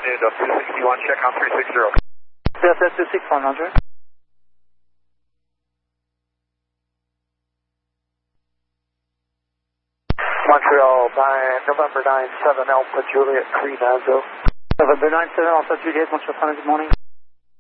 United 261, check on 360. VSS 261, Roger. Montreal 9, November 97, Alpha Juliet 390. November 97, Alpha Juliet, Montreal, good morning.